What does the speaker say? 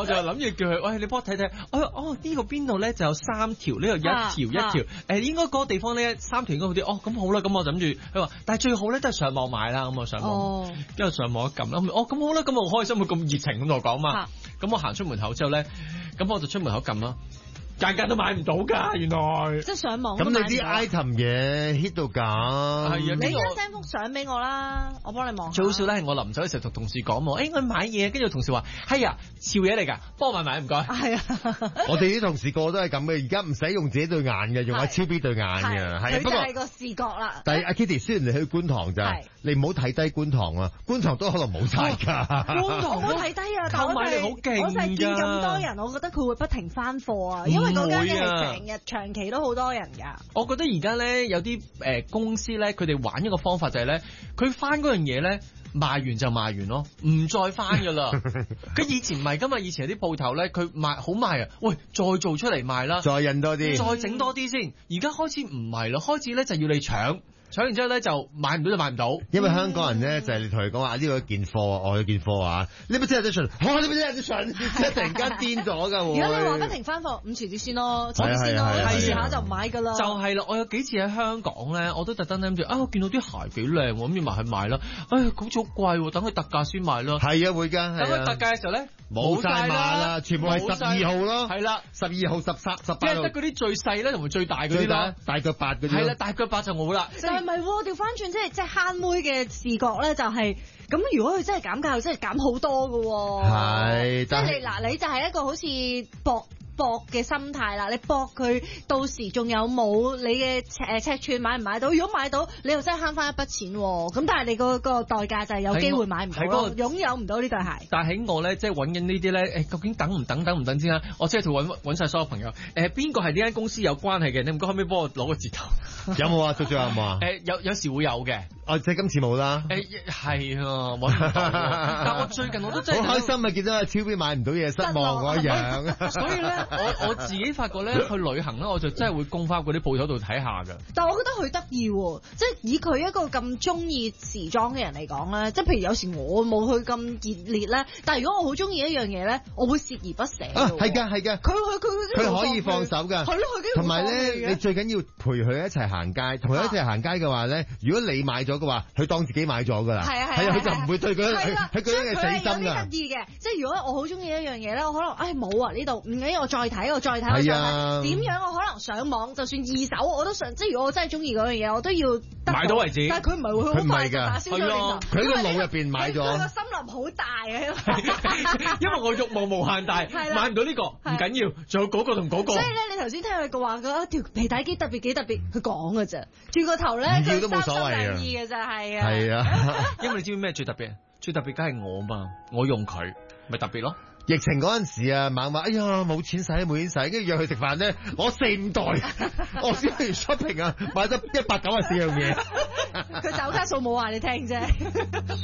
就諗住叫佢，喂，你幫我睇睇，呢個邊度咧就有3條，呢度一條，應該嗰個地方咧3條應該好啲。咁好啦，咁我就諗住佢話，但係最好咧都係上網買啦。咁我上網，跟住上網一撳啦。咁好啦，咁我開心，佢咁熱情咁同我講嘛。咁我行出門口之後咧，咁我就出門口撳啦。間都買唔到㗎，原來。 即係上網。 咁你啲 item 嘢 hit 到㗎。 係啊， 你而家 send 幅相俾我啦，我幫你望。 最好笑咧係我臨走嘅時候同同事講喎，我買嘢，跟住同事話係啊，潮嘢嚟㗎，幫我買唔該。 係啊。 我哋啲同事個個都係咁嘅，而家唔使用自己對眼嘅，用阿超 B 對眼嘅。係。 佢就係個視覺啦。 但係阿 Kitty 雖然你去觀塘咋，你唔好睇低觀塘啊，觀塘都可能冇晒㗎。 觀塘我睇低啊，購買力好勁㗎。我就係見咁多人，我覺得佢會不停翻貨啊，因為嗰間嘢係成日長期都好多人㗎。 我覺得而家咧有啲公司咧，佢哋玩一個方法就係咧，佢翻嗰樣嘢咧賣完就賣完咯，唔再翻㗎啦。佢以前唔係㗎嘛，以前有啲鋪頭咧，佢賣好賣啊，喂，再做出嚟賣啦， 再印多啲， 再整多啲先。而家開始唔係啦，開始咧就要你搶完之後咧就買唔到就買唔到。 因為香港人咧就係你同佢講話呢個件貨，我有件貨啊，你咪真係得順，你咪真係得順，即係突然間癲咗㗎。 如果你話不停翻貨，遲啲先咯，遲啲先咯，遲下就唔買㗎啦。 就係啦，我有幾次喺香港咧，我都特登諗住我見到啲鞋幾靚，我諗住埋去買啦。好似好貴喎，等佢特價先買咯。 係啊，會㗎。 等佢特價嘅時候咧， 冇晒碼啦，全部係12號咯。 係啦 ，12號、13、18號。 即係得嗰啲最細咧，同埋最大嗰啲啦。 大腳八嗰啲。 係啦，大腳八就冇啦。 但係唔係喎？調翻轉即係慳妹嘅視覺咧，就係咁。如果佢真係減價，真係減好多㗎喎。 係， 即係你就係一個好似搏嘅心態啦，你搏佢到時仲有冇你嘅尺寸買唔買到？如果買到，你又真係慳翻一筆錢喎。咁但係你個代價就係有機會買唔到咯，擁有唔到呢對鞋。 但係喺我咧，即係揾緊呢啲咧，究竟等唔等先啊？我即係揾曬所有朋友，邊個係呢間公司有關係嘅？你唔該可唔可以幫我攞個折頭？ 有冇啊？最有冇啊？ 有時會有嘅。 即係今次冇啦。 係啊，揾唔到。但我最近我都真係好開心啊！見到阿超 B 買唔到嘢，失望嗰樣。 所以咧。我自己發覺咧，去旅行咧，我就真係會供翻嗰啲鋪頭度睇下㗎。 但係我覺得佢得意喎，即係以佢一個咁中意時裝嘅人嚟講咧，即係譬如有時我冇去咁熱烈咧，但係如果我好中意一樣嘢咧，我會鍥而不捨。 係㗎。佢可以放手㗎。 係咯，佢同埋咧，你最緊要陪佢一齊行街，同佢一齊行街嘅話咧，如果你買咗嘅話，佢當自己買咗㗎啦。係啊，佢就唔會對佢係佢嘅死心㗎。有啲得意嘅，即係如果我好中意一樣嘢咧，我可能冇啊呢度，唔緊要，我再睇。點樣我可能上網，就算二手我都想，即係如果我真係中意嗰樣嘢，我都要買到為止。 但係佢唔係會好快就打消咗念頭。 佢喺個腦入邊買咗。 佢個森林好大啊！ 因為我慾望無限大，買唔到呢個唔緊要，仲有嗰個同嗰個。 所以咧，你頭先聽佢話嗰條皮帶幾特別，佢講㗎咋，轉個頭咧， 佢都冇所謂嘅。嘅咋係啊。 係啊， 因為你知唔知咩最特別？最特別梗係我嘛，我用佢咪特別咯。 疫情嗰陣時啊，猛話哎呀冇錢使，跟住約佢食飯咧，攞4-5袋，我先去 shopping 啊，買咗194樣嘢。 佢手卡數冇話你聽啫。